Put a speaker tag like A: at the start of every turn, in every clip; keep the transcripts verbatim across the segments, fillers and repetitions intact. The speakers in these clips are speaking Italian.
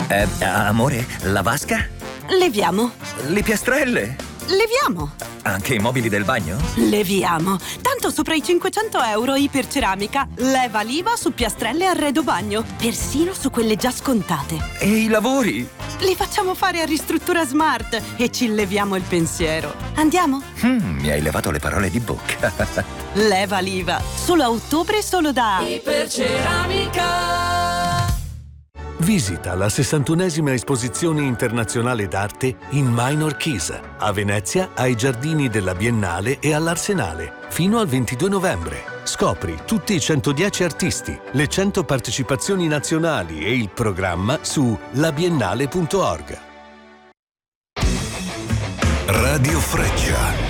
A: Eh, amore, la vasca?
B: Leviamo.
A: Le piastrelle?
B: Leviamo.
A: Anche i mobili del bagno?
B: Leviamo. Tanto sopra i cinquecento euro Iperceramica. Leva l'I V A su piastrelle e arredo bagno. Persino su quelle già scontate.
A: E i lavori?
B: Li facciamo fare a Ristruttura Smart e ci leviamo il pensiero. Andiamo?
A: Mm, mi hai levato le parole di bocca.
B: Leva l'I V A. Solo a ottobre, solo da Iperceramica.
C: Visita la sessantunesima esposizione internazionale d'arte in Minor Keys, a Venezia, ai giardini della Biennale e all'Arsenale, fino al ventidue novembre. Scopri tutti i centodieci artisti, le cento partecipazioni nazionali e il programma su labiennale punto org.
D: Radio Freccia.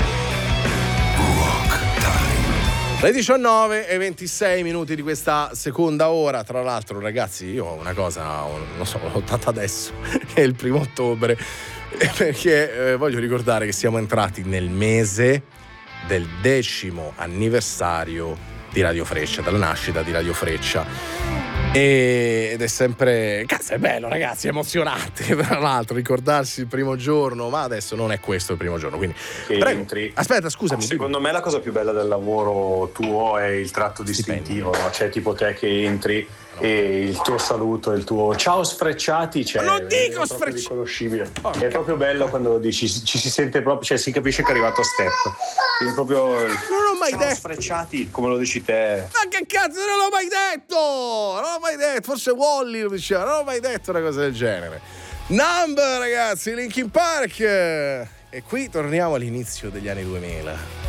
E: Le diciannove e ventisei minuti di questa seconda ora. Tra l'altro, ragazzi, io ho una cosa, non so, l'ho notata adesso, è il primo ottobre, perché eh, voglio ricordare che siamo entrati nel mese del decimo anniversario di Radio Freccia, dalla nascita di Radio Freccia. E, ed è sempre, cazzo, è bello, ragazzi, è emozionante, tra l'altro, ricordarsi il primo giorno, ma adesso non è questo il primo giorno, quindi prego. Entri. Aspetta, scusami.
F: Secondo dimmi. me la cosa più bella del lavoro tuo è il tratto distintivo, no? Cioè tipo te che entri e il tuo saluto, il tuo ciao sfrecciati, cioè,
E: non dico
F: è proprio riconoscibile. Oh, è proprio bello quando dici, ci si sente proprio, cioè si capisce che è arrivato a step. Quindi proprio
E: non l'ho mai
F: ciao
E: detto.
F: Sfrecciati, come lo dici te.
E: Ma che cazzo, non l'ho mai detto! Non l'ho mai detto, forse Wally lo diceva, non l'ho mai detto una cosa del genere. Number, ragazzi, Linkin Park. E qui torniamo all'inizio degli anni duemila.